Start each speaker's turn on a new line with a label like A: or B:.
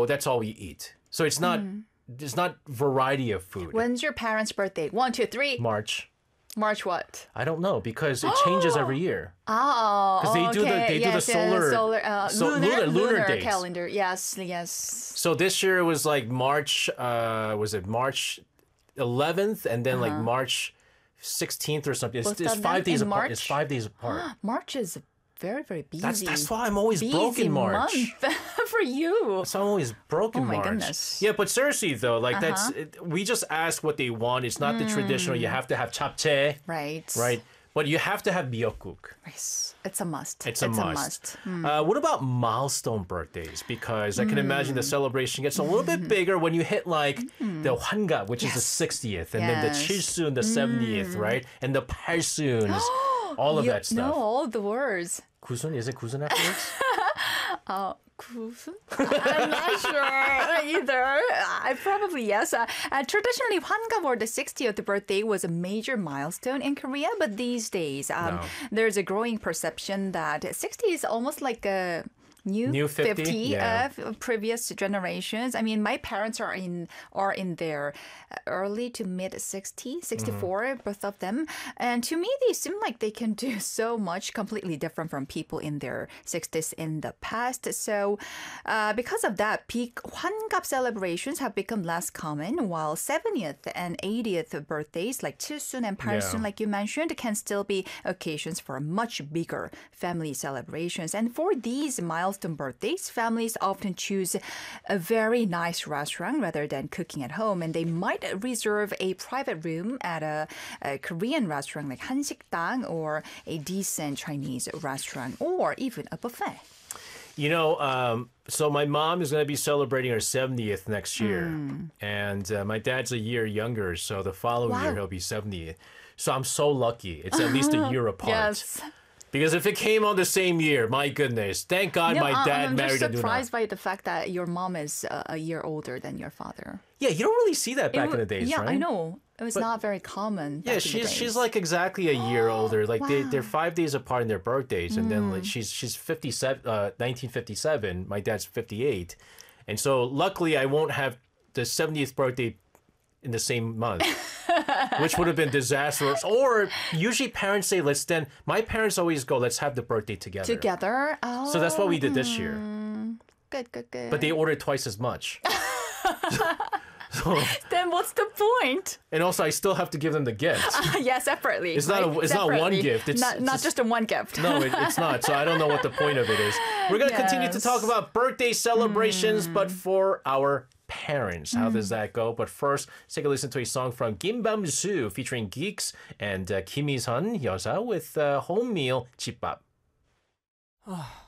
A: So that's all we eat. So it's not there's not variety of food.
B: When's your parents' birthday? 1, 2, 3.
A: March.
B: March what?
A: I don't know because it changes every year.
B: Oh,
A: Because they do the lunar days.
B: calendar. Yes.
A: So this year it was like March. Was it March 11th and then like March 16th or something? It's 5 days apart. It's 5 days apart.
B: March is very, very busy.
A: That's why I'm always broke in March.
B: Month for you.
A: So I'm always broke in
B: my
A: March.
B: goodness.
A: Yeah, but seriously though, like we just ask what they want. It's not the traditional. You have to have japchae,
B: Right.
A: But you have to have miyeokguk.
B: Yes. It's a must.
A: It's a must. What about milestone birthdays? Because I can imagine the celebration gets a little bit bigger when you hit like the Hwangap, which is the 60th, and then the Chilsun, the 70th, right? And the Palsun, all of that stuff.
B: No, all the words.
A: Kusun? Is it Kusun afterwards?
B: Kusun? I'm not sure either. Probably yes. Traditionally, Hwangap or the 60th birthday was a major milestone in Korea, but these days there's a growing perception that 60 is almost like a new 50 of previous generations. I mean, my parents are in their early to mid 64, both of them. And to me, they seem like they can do so much completely different from people in their 60s in the past. So because of that, peak Hwangap celebrations have become less common, while 70th and 80th birthdays like Chilsun and Palsun, like you mentioned, can still be occasions for much bigger family celebrations. And for these milestone birthdays, families often choose a very nice restaurant rather than cooking at home, and they might reserve a private room at a Korean restaurant like 한식당 or a decent Chinese restaurant or even a buffet.
A: You know, so my mom is going to be celebrating her 70th next year, and my dad's a year younger, so the following year he'll be 70. So I'm so lucky. It's at least a year apart.
B: Yes.
A: Because if it came on the same year, my goodness, thank God my dad married a
B: I'm just surprised by the fact that your mom is a year older than your father.
A: Yeah, you don't really see that back in the days, right?
B: Yeah, I know. It was not very common.
A: Yeah, she's like exactly a year older. Like they're 5 days apart in their birthdays, and then like she's 57, 1957. My dad's 58, and so luckily I won't have the 70th birthday in the same month. Which would have been disastrous. Or usually parents say, my parents always go, let's have the birthday together.
B: Together? Oh.
A: So that's what we did this year.
B: Good.
A: But they ordered twice as much. So,
B: then what's the point?
A: And also, I still have to give them the gift.
B: Yeah, separately.
A: It's not one gift. It's
B: not just a one gift.
A: No, it's not. So I don't know what the point of it is. We're going to continue to talk about birthday celebrations, but for our parents. How does that go? But first, let's take a listen to a song from Kim Bam-soo featuring Geeks and Kim Hee-sun 여사 with home meal 집밥.